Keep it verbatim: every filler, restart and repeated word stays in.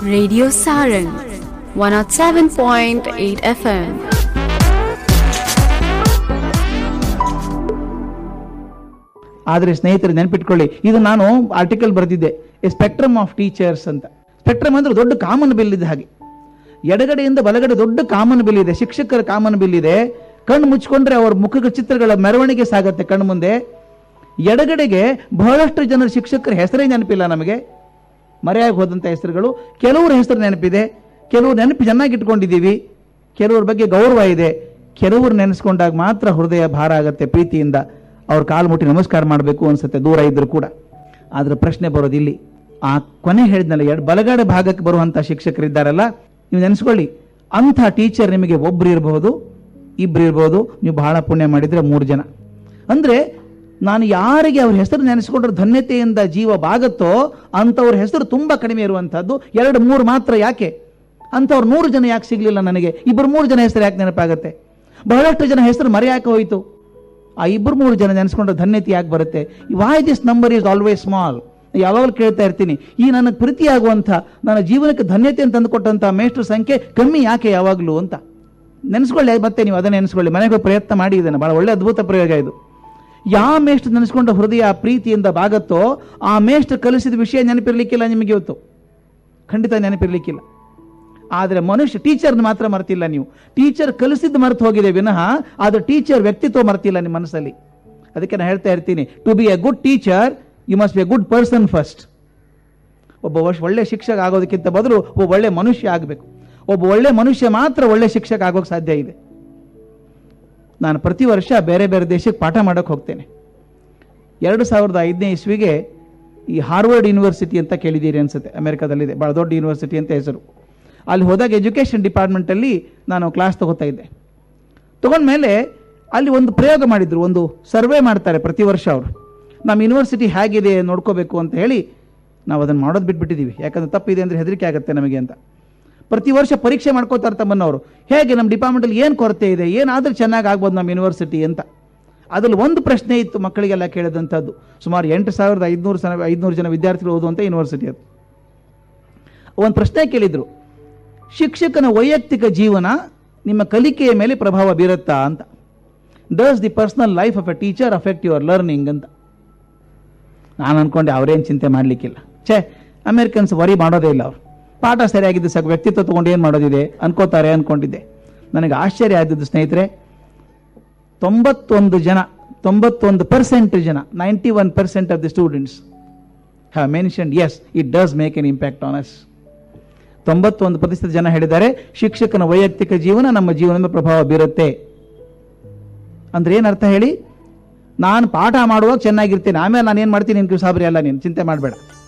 Radio Sarang one oh seven point eight F M. ಆದರೆ ಸ್ನೇಹಿತರು ನೆನಪಿಟ್ಕೊಳ್ಳಿ, ಇದು ನಾನು article ಬರೆದಿದ್ದೆ, A spectrum of teachers ಅಂತ. ಸ್ಪೆಕ್ಟ್ರಮ್ ಅಂದ್ರೆ ದೊಡ್ಡ ಕಾಮನ್ ಬಿಲ್ ಇದೆ ಹಾಗೆ. ಎಡಗಡೆಯಿಂದ ಬಲಗಡೆ ದೊಡ್ಡ ಕಾಮನ್ ಬಿಲ್ ಇದೆ, ಶಿಕ್ಷಕರ ಕಾಮನ್ ಬಿಲ್ ಇದೆ. ಕಣ್ಣು ಮುಚ್ಕೊಂಡ್ರೆ ಅವರ ಮುಖದ ಚಿತ್ರಗಳ ಮೆರವಣಿಗೆ ಸಾಗತ್ತೆ ಕಣ್ಣು ಮುಂದೆ. ಎಡಗಡೆಗೆ ಬಹಳಷ್ಟು ಜನರ ಶಿಕ್ಷಕರ ಹೆಸರೇ ನೆನಪಿಲ್ಲ ನಮಗೆ, ಮರೆಯಾಗಿ ಹೋದಂಥ ಹೆಸರುಗಳು. ಕೆಲವ್ರ ಹೆಸರು ನೆನಪಿದೆ, ಕೆಲವರು ನೆನಪು ಚೆನ್ನಾಗಿ ಇಟ್ಕೊಂಡಿದ್ದೀವಿ, ಕೆಲವ್ರ ಬಗ್ಗೆ ಗೌರವ ಇದೆ. ಕೆಲವರು ನೆನೆಸ್ಕೊಂಡಾಗ ಮಾತ್ರ ಹೃದಯ ಭಾರ ಆಗತ್ತೆ, ಪ್ರೀತಿಯಿಂದ ಅವ್ರ ಕಾಲು ಮುಟ್ಟಿ ನಮಸ್ಕಾರ ಮಾಡಬೇಕು ಅನ್ಸುತ್ತೆ, ದೂರ ಇದ್ರು ಕೂಡ. ಆದ್ರೆ ಪ್ರಶ್ನೆ ಬರೋದಿಲ್ಲಿ, ಆ ಕೊನೆ ಹೇಳಿದ್ನಲ್ಲ, ಎರಡು ಬಲಗಡೆ ಭಾಗಕ್ಕೆ ಬರುವಂಥ ಶಿಕ್ಷಕರಿದ್ದಾರಲ್ಲ, ನೀವು ನೆನೆಸ್ಕೊಳ್ಳಿ, ಅಂಥ ಟೀಚರ್ ನಿಮಗೆ ಒಬ್ರು ಇರಬಹುದು, ಇಬ್ರು ಇರ್ಬೋದು, ನೀವು ಬಹಳ ಪುಣ್ಯ ಮಾಡಿದ್ರೆ ಮೂರು ಜನ. ಅಂದ್ರೆ ನಾನು ಯಾರಿಗೆ ಅವ್ರ ಹೆಸರು ನೆನೆಸ್ಕೊಂಡ್ರೆ ಧನ್ಯತೆಯಿಂದ ಜೀವ ಬಾಗತ್ತೋ ಅಂಥವ್ರ ಹೆಸರು ತುಂಬಾ ಕಡಿಮೆ ಇರುವಂತಹದ್ದು, ಎರಡು ಮೂರು ಮಾತ್ರ. ಯಾಕೆ ಅಂಥವ್ರು ನೂರು ಜನ ಯಾಕೆ ಸಿಗ್ಲಿಲ್ಲ ನನಗೆ? ಇಬ್ಬರು ಮೂರು ಜನ ಹೆಸರು ಯಾಕೆ ನೆನಪಾಗತ್ತೆ? ಬಹಳಷ್ಟು ಜನ ಹೆಸರು ಮರೆಯಾಕೆ ಹೋಯಿತು. ಆ ಇಬ್ಬರು ಮೂರು ಜನ ನೆನೆಸ್ಕೊಂಡ್ರೆ ಧನ್ಯತೆ ಯಾಕೆ ಬರುತ್ತೆ? Why this number is always small. ಯಾವಾಗಲೂ ಕೇಳ್ತಾ ಇರ್ತೀನಿ, ಈ ನನಗೆ ಪ್ರೀತಿಯಾಗುವಂಥ, ನನ್ನ ಜೀವನಕ್ಕೆ ಧನ್ಯತೆ ಅಂತ ತಂದುಕೊಟ್ಟಂಥ ಮೇಷ್ಟ್ರ ಸಂಖ್ಯೆ ಕಮ್ಮಿ ಯಾಕೆ ಯಾವಾಗಲೂ ಅಂತ ನೆನೆಸ್ಕೊಳ್ಳಿ. ಮತ್ತೆ ನೀವು ಅದನ್ನ ನೆನೆಸ್ಕೊಳ್ಳಿ, ಮನೆಗೆ ಪ್ರಯತ್ನ ಮಾಡಿ. ಇದನ್ನು ಬಹಳ ಒಳ್ಳೆ ಅದ್ಭುತ ಪ್ರಯೋಗ ಇದು. ಯಾವ ಮೇಷ್ಟ್ರ ನೆನೆಸ್ಕೊಂಡ ಹೃದಯ ಪ್ರೀತಿಯಿಂದ ಬಾಗತ್ತೋ ಆ ಮೇಷ್ಟ್ರ ಕಲಿಸಿದ ವಿಷಯ ನೆನಪಿರ್ಲಿಕ್ಕಿಲ್ಲ ನಿಮಗೆ ಇವತ್ತು, ಖಂಡಿತ ನೆನಪಿರ್ಲಿಕ್ಕಿಲ್ಲ. ಆದರೆ ಮನುಷ್ಯ ಟೀಚರ್ನ ಮಾತ್ರ ಮರ್ತಿಲ್ಲ ನೀವು. ಟೀಚರ್ ಕಲಿಸಿದ್ದು ಮರೆತು ಹೋಗಿದೆ ವಿನಃ ಆದ್ರೆ ಟೀಚರ್ ವ್ಯಕ್ತಿತ್ವ ಮರ್ತಿಲ್ಲ ನಿಮ್ಮ ಮನಸ್ಸಲ್ಲಿ. ಅದಕ್ಕೆ ನಾನು ಹೇಳ್ತಾ ಇರ್ತೀನಿ, to B A good teacher you must be A good person first. ಒಬ್ಬ ಒಳ್ಳೆ ಶಿಕ್ಷಕ ಆಗೋದಕ್ಕಿಂತ ಬದಲು ಒಬ್ಬ ಒಳ್ಳೆ ಮನುಷ್ಯ ಆಗಬೇಕು. ಒಬ್ಬ ಒಳ್ಳೆ ಮನುಷ್ಯ ಮಾತ್ರ ಒಳ್ಳೆ ಶಿಕ್ಷಕ ಆಗೋಕೆ ಸಾಧ್ಯ ಇದೆ. ನಾನು ಪ್ರತಿ ವರ್ಷ ಬೇರೆ ಬೇರೆ ದೇಶಕ್ಕೆ ಪಾಠ ಮಾಡೋಕೆ ಹೋಗ್ತೇನೆ. ಎರಡು ಸಾವಿರದ ಐದನೇ ಇಸ್ವಿಗೆ ಈ ಹಾರ್ವರ್ಡ್ ಯೂನಿವರ್ಸಿಟಿ ಅಂತ ಕೇಳಿದ್ದೀರಿ ಅನ್ಸುತ್ತೆ, ಅಮೆರಿಕಾದಲ್ಲಿದೆ, ಭಾಳ ದೊಡ್ಡ ಯೂನಿವರ್ಸಿಟಿ ಅಂತ ಹೆಸರು. ಅಲ್ಲಿ ಹೋದಾಗ ಎಜುಕೇಷನ್ ಡಿಪಾರ್ಟ್ಮೆಂಟಲ್ಲಿ ನಾನು ಕ್ಲಾಸ್ ತಗೋತಾ ಇದ್ದೆ. ತಗೊಂಡ್ಮೇಲೆ ಅಲ್ಲಿ ಒಂದು ಪ್ರಯೋಗ ಮಾಡಿದ್ರು, ಒಂದು ಸರ್ವೆ ಮಾಡ್ತಾರೆ ಪ್ರತಿ ವರ್ಷ ಅವರು. ನಮ್ಮ ಯೂನಿವರ್ಸಿಟಿ ಹೇಗಿದೆ ನೋಡ್ಕೋಬೇಕು ಅಂತ ಹೇಳಿ ನಾವು ಅದನ್ನು ಮಾಡೋದು ಬಿಟ್ಬಿಟ್ಟಿದ್ದೀವಿ, ಯಾಕಂದ್ರೆ ತಪ್ಪಿದೆ ಅಂದರೆ ಹೆದರಿಕೆ ಆಗುತ್ತೆ ನಮಗೆ ಅಂತ. ಪ್ರತಿ ವರ್ಷ ಪರೀಕ್ಷೆ ಮಾಡ್ಕೋತಾರೆ ತಮ್ಮನ್ನವರು, ಹೇಗೆ ನಮ್ಮ ಡಿಪಾರ್ಟ್ಮೆಂಟಲ್ಲಿ ಏನು ಕೊರತೆ ಇದೆ, ಏನಾದರೂ ಚೆನ್ನಾಗಿ ಆಗ್ಬೋದು ನಮ್ಮ ಯೂನಿವರ್ಸಿಟಿ ಅಂತ. ಅದರಲ್ಲಿ ಒಂದು ಪ್ರಶ್ನೆ ಇತ್ತು ಮಕ್ಕಳಿಗೆಲ್ಲ ಕೇಳಿದಂಥದ್ದು. ಸುಮಾರು ಎಂಟು ಸಾವಿರದ ಐದುನೂರು ಜನ ಐದುನೂರು ಜನ ವಿದ್ಯಾರ್ಥಿಗಳು ಓದುವಂಥ ಯೂನಿವರ್ಸಿಟಿ ಅದು. ಒಂದು ಪ್ರಶ್ನೆ ಕೇಳಿದರು, ಶಿಕ್ಷಕನ ವೈಯಕ್ತಿಕ ಜೀವನ ನಿಮ್ಮ ಕಲಿಕೆಯ ಮೇಲೆ ಪ್ರಭಾವ ಬೀರುತ್ತಾ ಅಂತ. Does the personal life of A teacher affect your learning ಅಂತ. ನಾನು ಅನ್ಕೊಂಡೆ ಅವರೇನು ಚಿಂತೆ ಮಾಡಲಿಕ್ಕಿಲ್ಲ, ಛೇ ಅಮೆರಿಕನ್ಸ್ ವರಿ ಮಾಡೋದೇ ಇಲ್ಲ, ಅವರು ಪಾಠ ಸರಿಯಾಗಿದ್ದು ಸಾಕು, ವ್ಯಕ್ತಿತ್ವ ತಗೊಂಡು ಏನು ಮಾಡೋದಿದೆ ಅನ್ಕೋತಾರೆ ಅನ್ಕೊಂಡಿದ್ದೆ. ನನಗೆ ಆಶ್ಚರ್ಯ ಆಗಿದ್ದು ಸ್ನೇಹಿತರೆ, ತೊಂಬತ್ತೊಂದು ಜನ ತೊಂಬತ್ತೊಂದು ಪರ್ಸೆಂಟ್ ಜನ ninety one percent of the students have mentioned S it does make N impact on us. ತೊಂಬತ್ತೊಂದು ಪ್ರತಿಶತ ಜನ ಹೇಳಿದ್ದಾರೆ ಶಿಕ್ಷಕನ ವೈಯಕ್ತಿಕ ಜೀವನ ನಮ್ಮ ಜೀವನದ ಪ್ರಭಾವ ಬೀರುತ್ತೆ. ಅಂದ್ರೆ ಏನು ಅರ್ಥ ಹೇಳಿ? ನಾನು ಪಾಠ ಮಾಡುವಾಗ ಚೆನ್ನಾಗಿರ್ತೇನೆ, ಆಮೇಲೆ ನಾನು ಏನು ಮಾಡ್ತೀನಿ ನಿನ್ಗೆ ಸಾಬ್ರಿ ಅಲ್ಲ, ನೀನು ಚಿಂತೆ ಮಾಡಬೇಡ.